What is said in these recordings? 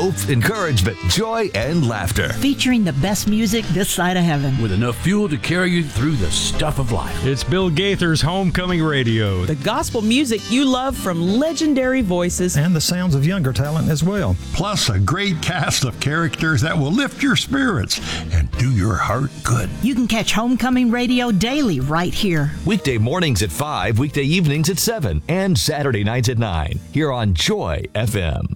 hope, encouragement, joy, and laughter. Featuring the best music this side of heaven. With enough fuel to carry you through the stuff of life. It's Bill Gaither's Homecoming Radio. The gospel music you love from legendary voices. And the sounds of younger talent as well. Plus a great cast of characters that will lift your spirits and do your heart good. You can catch Homecoming Radio daily right here. Weekday mornings at 5, weekday evenings at 7, and Saturday nights at 9, here on Joy FM.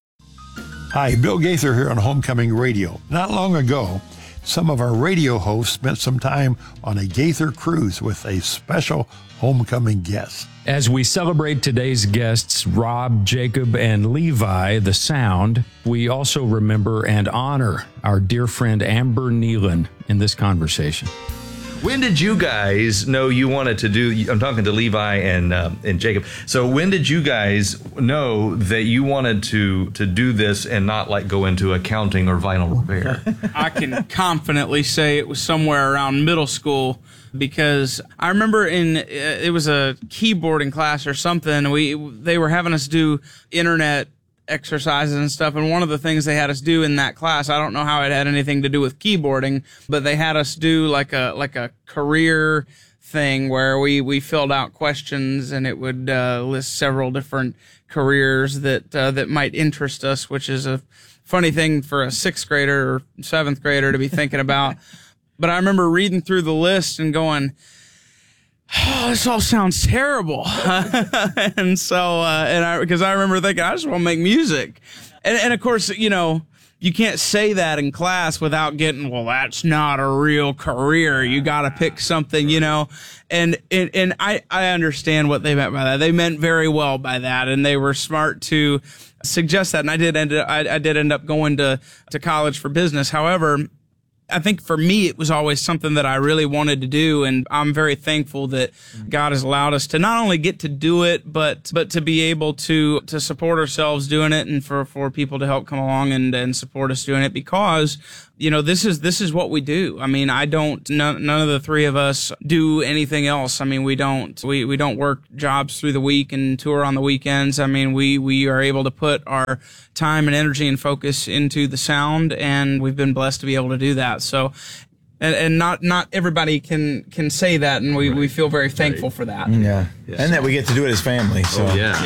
Hi, Bill Gaither here on Homecoming Radio. Not long ago, some of our radio hosts spent some time on a Gaither cruise with a special homecoming guest. As we celebrate today's guests, Rob, Jacob, and Levi, the sound, we also remember and honor our dear friend Amber Nealon in this conversation. When did you guys know you wanted to do, I'm talking to Levi and Jacob, so when did you guys know that you wanted to do this and not like go into accounting or vinyl repair? I can confidently say it was somewhere around middle school, because I remember it was a keyboarding class or something. They were having us do internet exercises and stuff, and one of the things they had us do in that class, I don't know how it had anything to do with keyboarding, but they had us do like a career thing where we filled out questions, and it would list several different careers that might interest us, which is a funny thing for a 6th grader or 7th grader to be thinking about. But I remember reading through the list and going, oh, this all sounds terrible. And so, because I remember thinking, I just want to make music. And of course, you can't say that in class without getting, well, that's not a real career. You got to pick something, and I understand what they meant by that. They meant very well by that, and they were smart to suggest that. And I did end up going to college for business. However, I think for me, it was always something that I really wanted to do, and I'm very thankful that God has allowed us to not only get to do it, but to be able to support ourselves doing it, and for people to help come along and support us doing it, because this is what we do. I mean, none of the three of us do anything else. I mean, we don't work jobs through the week and tour on the weekends. I mean, we are able to put our time and energy and focus into the sound, and we've been blessed to be able to do that. So, and not everybody can say that, and we feel very thankful for that. Yeah. And that we get to do it as family. So. Oh, yeah.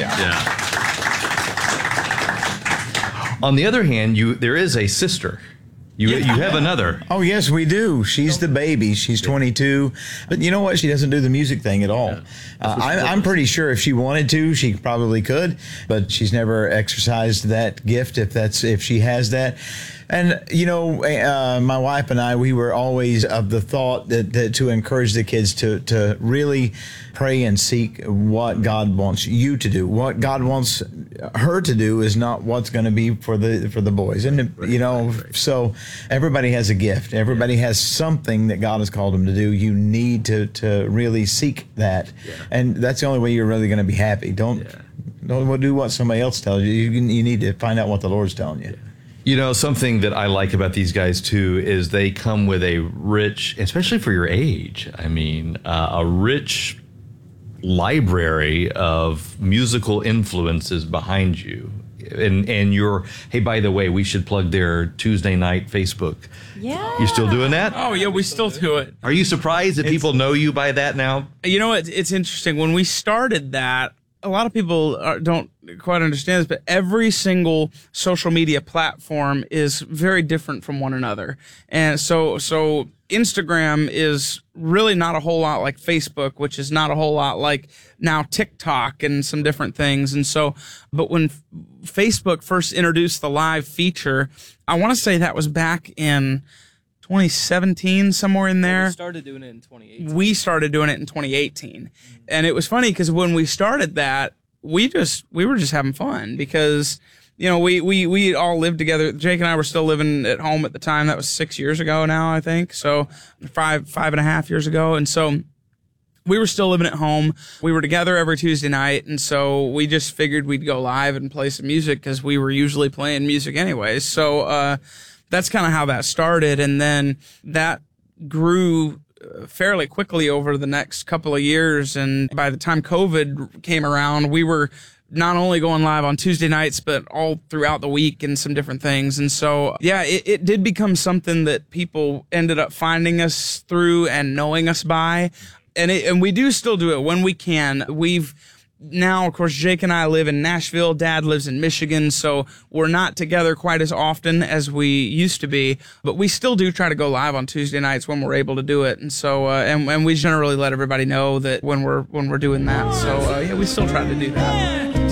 On the other hand, there is a sister. You have another. Oh, yes, we do. She's the baby. She's 22. But you know what? She doesn't do the music thing at all. Yeah. I'm pretty sure if she wanted to, she probably could. But she's never exercised that gift if she has that. And, my wife and I, we were always of the thought that to encourage the kids to really pray and seek what God wants you to do. What God wants her to do is not what's going to be for the boys. And, so everybody has a gift. Everybody has something that God has called them to do. You need to really seek that. Yeah. And that's the only way you're really going to be happy. Don't do what somebody else tells you. You need to find out what the Lord's telling you. Yeah. Something that I like about these guys, too, is they come with a rich, especially for your age, a rich library of musical influences behind you. And hey, by the way, we should plug their Tuesday night Facebook. Yeah. You still doing that? Oh, yeah, we still do it. Are you surprised that people know you by that now? It's interesting. When we started that, a lot of people don't quite understand this, but every single social media platform is very different from one another. And so Instagram is really not a whole lot like Facebook, which is not a whole lot like now TikTok and some different things. And so, but when Facebook first introduced the live feature, I want to say that was back in 2017, somewhere in there. We started doing it in 2018. We started doing it in 2018. And it was funny because when we started that, we were just having fun because, we all lived together. Jake and I were still living at home at the time. That was 6 years ago now, I think. So 5.5 years ago. And so we were still living at home. We were together every Tuesday night. And so we just figured we'd go live and play some music because we were usually playing music anyways. So, that's kind of how that started. And then that grew fairly quickly over the next couple of years. And by the time COVID came around, we were not only going live on Tuesday nights, but all throughout the week and some different things. And so, yeah, it did become something that people ended up finding us through and knowing us by. And we do still do it when we can. We've now, of course, Jake and I live in Nashville. Dad lives in Michigan, so we're not together quite as often as we used to be. But we still do try to go live on Tuesday nights when we're able to do it, and so and we generally let everybody know that when we're doing that. So yeah, we still try to do that.